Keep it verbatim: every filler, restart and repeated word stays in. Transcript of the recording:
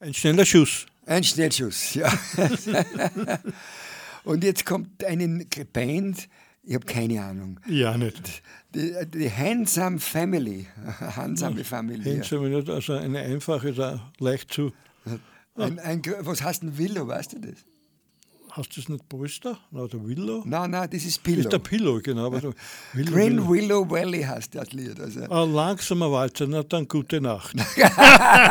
Ein schneller Schuss. Ein Schnellschuss, ja. Und jetzt kommt eine Band, ich habe keine Ahnung. Ja, nicht. Die, die Handsome Family. Handsome Familie. Handsome, also eine einfache, da leicht zu. Ein, ein, was heißt ein Willow, weißt du das? Hast du das nicht Polster? Oder Willow? Nein, nein, das ist Das Pillow. ist der Pillow, genau. Also Willow, Green Willow. Willow Valley heißt das Lied. Also. Ein langsamer Walzer, na dann gute Nacht.